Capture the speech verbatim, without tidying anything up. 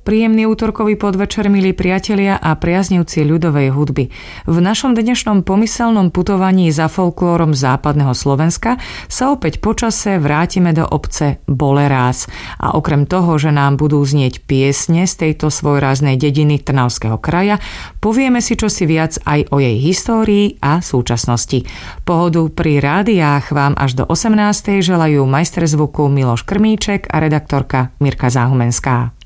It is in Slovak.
Príjemný útorkový podvečer, milí priatelia a priaznivci ľudovej hudby. V našom dnešnom pomyselnom putovaní za folklórom západného Slovenska sa opäť počase vrátime do obce Bolerás. A okrem toho, že nám budú znieť piesne z tejto svojráznej dediny Trnavského kraja, povieme si čosi viac aj o jej histórii a súčasnosti. Pohodu pri rádiách vám až do osemnástej želajú majster zvuku Miloš Krmíček a redaktorka Mirka Záhumenská.